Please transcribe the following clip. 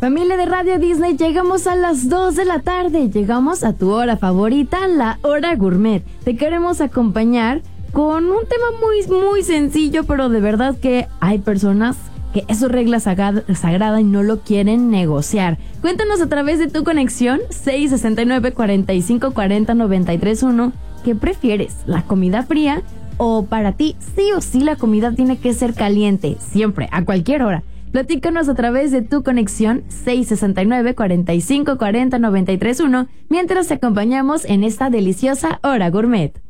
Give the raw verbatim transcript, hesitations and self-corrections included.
Familia de Radio Disney, llegamos a las dos de la tarde. Llegamos a tu hora favorita, la hora gourmet. Te queremos acompañar con un tema muy, muy sencillo, pero de verdad que hay personas que es su regla sagrada, sagrada y no lo quieren negociar. Cuéntanos a través de tu conexión seis sesenta y nueve, cuarenta y cinco, cuarenta, noventa y tres uno. ¿Qué prefieres? ¿La comida fría? ¿O para ti sí o sí la comida tiene que ser caliente? Siempre, a cualquier hora. Platícanos a través de tu conexión seis sesenta y nueve, cuarenta y cinco, cuarenta, noventa y tres uno mientras te acompañamos en esta deliciosa hora gourmet.